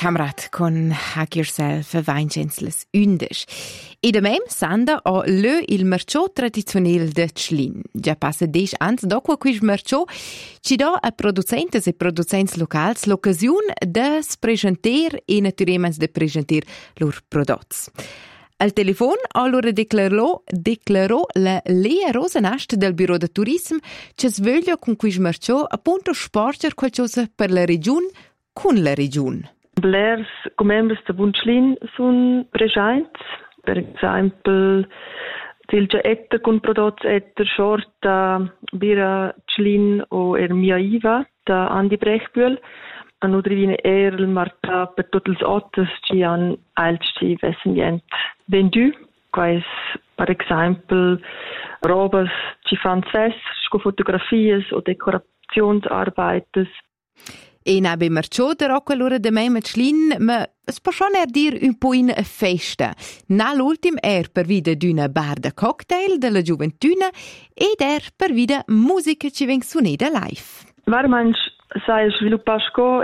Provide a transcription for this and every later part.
Kamerad con Hack Yourself Weinschenzles Undes. E da mem sanda o le il merciò tradizionale de Tschlin. Già passa 10 anni dopo quel merciò ci dà a producentes e producents locals l'occasione de presentare e naturalmente de presentare loro prodotti. Al telefono allora declarò la Lea Rosenast del Bureau de Tourisme che sveglia con quel merciò appunto sporger qualcosa per la regione con la regione. Blers comembres da Buntlin sun presents, per esempio tilge etter con prodotti etter shorta bira Tschlin o Mia Iva da Andi Brechbühl. Hanno drivine il marta per tutti gli altri che hanno altri vestimenti vendu, quais per esempio robes che fanno fest, fotografie o decorationsarbeiten. E nabe merciò der auch allora de mei Tschlin, ma es può schon dir un po' in festa. Na l'ultim per vida d'una bar de cocktail della gioventuna ed per vida musica ci veng suonata live. Varmans sai sviluppasco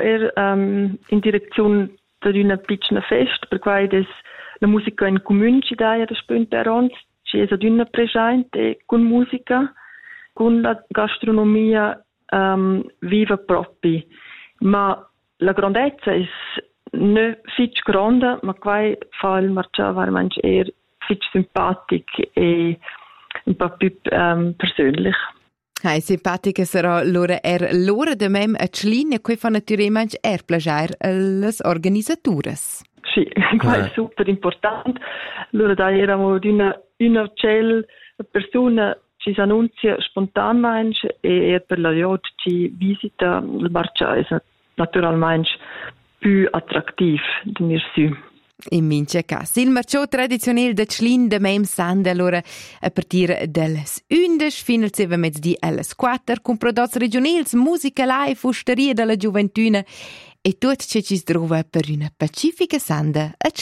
in direzione di una piccola festa, per cui la musica in comune ci dà da spunta around, ci è una presente con musica, con la gastronomia viva propria. Ma la grandezza è non fitch grande, ma qua fa il marcià veramente fitch simpatico e un po' più persönlich. Simpatica sarà l'ora de mem a Tschlin e qui fa naturalmente plagiare les organisatures. Sì, qua è super importante. Allora da eravamo di una persona ci si annunzia spontanamente e per la gente ci visita il marcià è naturalmente più attrattivo di mir su. In mince caso. Il marciò tradizionale de Tschlin de mem sanda allora a partire delles 11 fino al 7 mezzodì alles 4 con prodotti regionali, musica live, osteria della gioventuna e tutto ciò ci si trova per una pacifica sanda a